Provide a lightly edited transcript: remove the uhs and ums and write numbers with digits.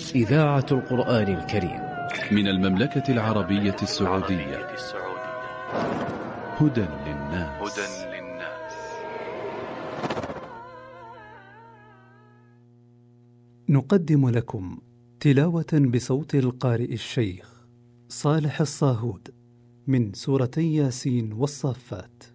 إذاعة القرآن الكريم من المملكة العربية السعودية. هدى للناس. نقدم لكم تلاوة بصوت القارئ الشيخ صالح الصاهود من سورتي ياسين والصافات.